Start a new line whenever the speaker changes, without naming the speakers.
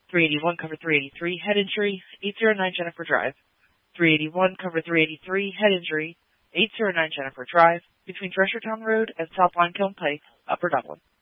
381 cover 383, head injury, 809 Jennifer Drive. 381 cover 383, head injury, 809 Jennifer Drive, between Dreshertown Road and South Limekiln Pike, Upper Dublin.